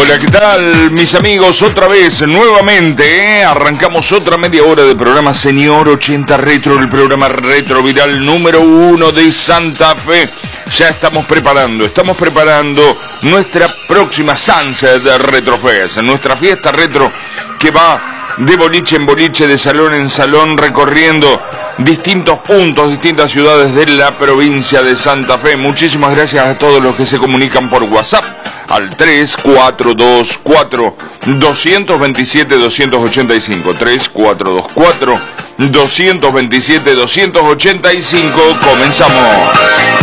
Hola, ¿qué tal, mis amigos? Otra vez, nuevamente, arrancamos otra media hora de programa Señor 80 Retro, el programa retro viral número 1 de Santa Fe. Ya estamos preparando nuestra próxima Sunset Retro Fest, nuestra fiesta retro que va de boliche en boliche, de salón en salón, recorriendo distintos puntos, distintas ciudades de la provincia de Santa Fe. Muchísimas gracias a todos los que se comunican por WhatsApp al 3424-227-285, 3424-227-285. Comenzamos.